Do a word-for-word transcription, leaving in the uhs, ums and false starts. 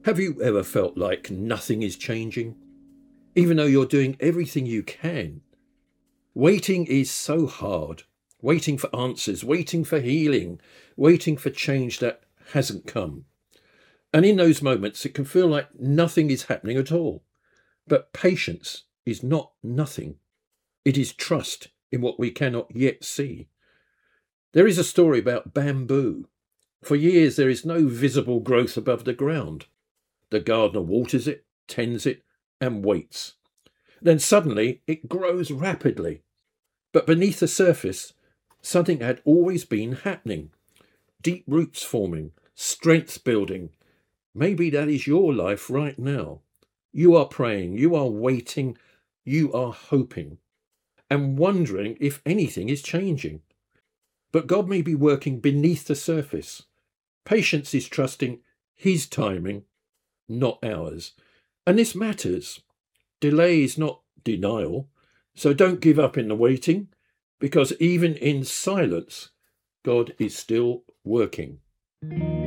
Have you ever felt like nothing is changing? Even though you're doing everything you can? Waiting is so hard. Waiting for answers, waiting for healing, waiting for change that hasn't come. And in those moments, it can feel like nothing is happening at all. But patience is not nothing. It is trust in what we cannot yet see. There is a story about bamboo. For years, there is no visible growth above the ground. The gardener waters it, tends it, and waits. Then suddenly it grows rapidly. But beneath the surface, something had always been happening. Deep roots forming, strength building. Maybe that is your life right now. You are praying, you are waiting, you are hoping, and wondering if anything is changing. But God may be working beneath the surface. Patience is trusting His timing, not ours. And this matters. Delay is not denial. So don't give up in the waiting, because even in silence, God is still working.